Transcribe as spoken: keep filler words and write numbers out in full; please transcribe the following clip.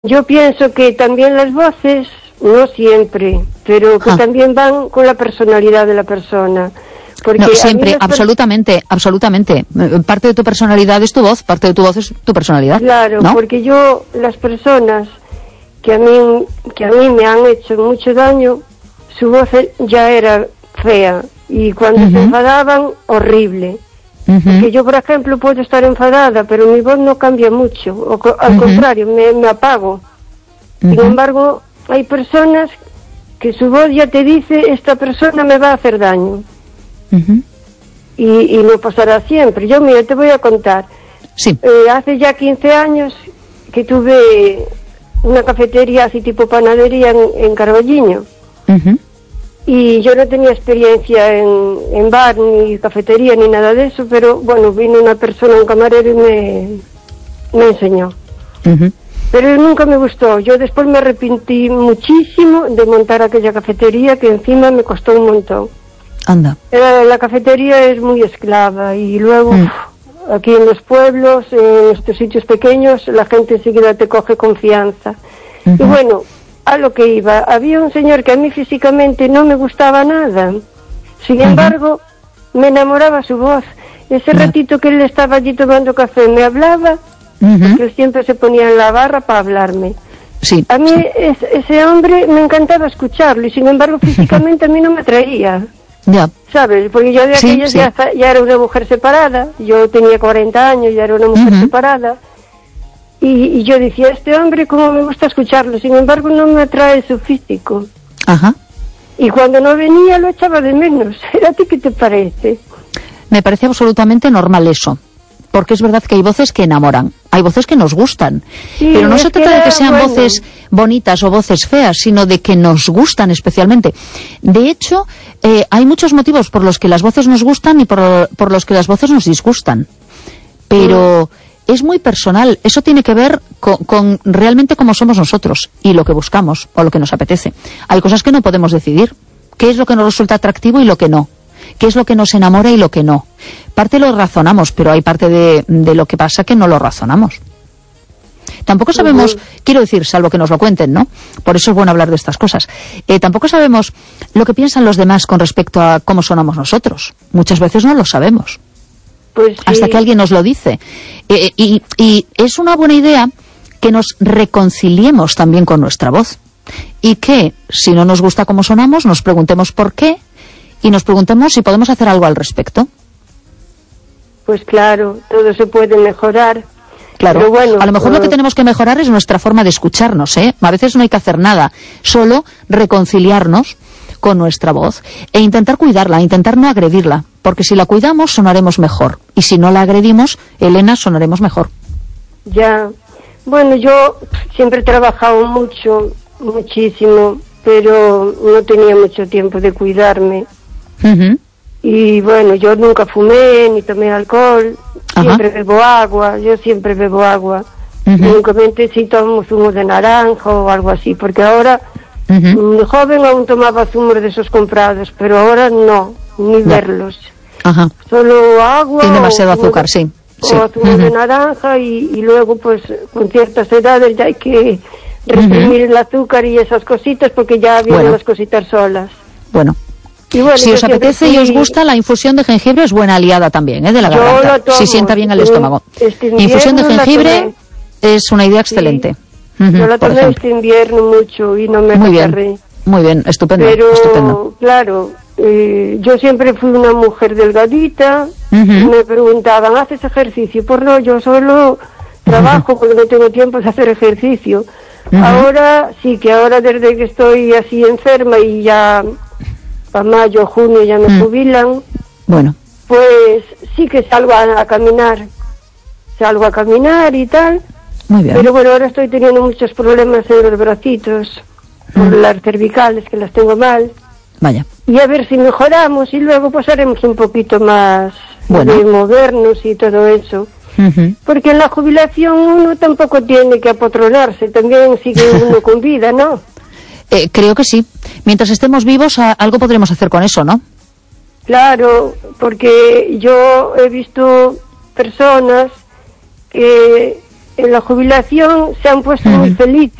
Yo pienso que también las voces, no siempre, pero que ah. también van con la personalidad de la persona. Porque no, siempre, absolutamente, per... absolutamente. Parte de tu personalidad es tu voz, parte de tu voz es tu personalidad. Claro, ¿no? Porque yo, las personas que a mí que a mí me han hecho mucho daño, su voz ya era fea, y cuando uh-huh. se enfadaban, horrible. Uh-huh. Porque yo, por ejemplo, puedo estar enfadada, pero mi voz no cambia mucho, o, al uh-huh. contrario, me, me apago. Uh-huh. Sin embargo, hay personas que su voz ya te dice, esta persona me va a hacer daño. Uh-huh. y, y no pasará siempre. Yo, mira, te voy a contar. Sí. Eh, hace ya quince años que tuve una cafetería así tipo panadería en, en Carballiño. Uh-huh. Y yo no tenía experiencia en, en bar, ni cafetería, ni nada de eso, pero bueno, vino una persona, un camarero, y me, me enseñó. Uh-huh. Pero nunca me gustó. Yo después me arrepentí muchísimo de montar aquella cafetería, que encima me costó un montón. Anda. La, la cafetería es muy esclava, y luego mm. aquí en los pueblos, en estos sitios pequeños, la gente enseguida te coge confianza. Uh-huh. Y bueno, a lo que iba, había un señor que a mí físicamente no me gustaba nada. Sin uh-huh. embargo, me enamoraba su voz. Ese uh-huh. ratito que él estaba allí tomando café, me hablaba, uh-huh. porque él siempre se ponía en la barra para hablarme. Sí, a mí sí. Es, ese hombre me encantaba escucharlo, y sin embargo físicamente a mí no me atraía. Ya. ¿Sabes? Porque yo de sí, aquellos sí. ya, ya era una mujer separada, yo tenía cuarenta años, ya era una mujer uh-huh. separada, y, y yo decía, este hombre, cómo me gusta escucharlo, sin embargo no me atrae su físico. Ajá. Y cuando no venía lo echaba de menos. ¿A ti qué te parece? Me parece absolutamente normal eso, porque es verdad que hay voces que enamoran, hay voces que nos gustan, sí, pero no se trata de que sean bueno. voces bonitas o voces feas, sino de que nos gustan especialmente. De hecho, eh, hay muchos motivos por los que las voces nos gustan y por, por los que las voces nos disgustan, pero mm. es muy personal. Eso tiene que ver con, con realmente cómo somos nosotros y lo que buscamos o lo que nos apetece. Hay cosas que no podemos decidir, qué es lo que nos resulta atractivo y lo que no, qué es lo que nos enamora y lo que no. Parte lo razonamos, pero hay parte de, de lo que pasa que no lo razonamos. Tampoco sabemos, uh-huh. quiero decir, salvo que nos lo cuenten, ¿no? Por eso es bueno hablar de estas cosas. Eh, tampoco sabemos lo que piensan los demás con respecto a cómo sonamos nosotros. Muchas veces no lo sabemos. Pues sí. Hasta que alguien nos lo dice. Eh, y, y es una buena idea que nos reconciliemos también con nuestra voz. Y que, si no nos gusta cómo sonamos, nos preguntemos por qué, y nos preguntemos si podemos hacer algo al respecto. Pues claro, todo se puede mejorar. Claro, pero bueno, a lo mejor uh... lo que tenemos que mejorar es nuestra forma de escucharnos, ¿eh? A veces no hay que hacer nada, solo reconciliarnos con nuestra voz e intentar cuidarla, intentar no agredirla, porque si la cuidamos sonaremos mejor, y si no la agredimos, Elena, sonaremos mejor. Ya, bueno, yo siempre he trabajado mucho, muchísimo, pero no tenía mucho tiempo de cuidarme. Uh-huh. Y bueno, yo nunca fumé ni tomé alcohol. Ajá. Siempre bebo agua, yo siempre bebo agua. Uh-huh. Únicamente si tomo zumo de naranja o algo así, porque ahora, uh-huh. joven aún tomaba zumos de esos comprados, pero ahora no, ni no. verlos. Ajá. Solo agua. Y demasiado azúcar, de, sí. O sí. zumo uh-huh. de naranja, y, y luego pues con ciertas edades ya hay que reprimir uh-huh. el azúcar y esas cositas, porque ya vienen bueno. las cositas solas. Bueno. Y bueno, si os apetece fui... y os gusta, la infusión de jengibre es buena aliada también, ¿eh? De la Yo garganta, tomo, si sienta bien el estómago. Este infusión de jengibre es una idea excelente. Sí. Uh-huh, yo la tomé este invierno mucho y no me muy agarré. bien, muy bien, estupendo. Pero, estupendo. claro, eh, yo siempre fui una mujer delgadita. Uh-huh. Me preguntaban, ¿haces ejercicio? Pues no, yo solo trabajo uh-huh. porque no tengo tiempo de hacer ejercicio. Uh-huh. Ahora, sí que ahora desde que estoy así enferma y ya... para mayo, junio ya me mm. jubilan, bueno, pues sí que salgo a, a caminar, salgo a caminar y tal. Muy bien. Pero bueno, ahora estoy teniendo muchos problemas en los bracitos, mm. por las cervicales, que las tengo mal. Vaya. Y a ver si mejoramos, y luego pues haremos un poquito más bueno. de movernos y todo eso. Uh-huh. Porque en la jubilación uno tampoco tiene que apotronarse, también sigue uno con vida, ¿no? Eh, creo que sí. Mientras estemos vivos, a, algo podremos hacer con eso, ¿no? Claro, porque yo he visto personas que en la jubilación se han puesto uh-huh. muy felices.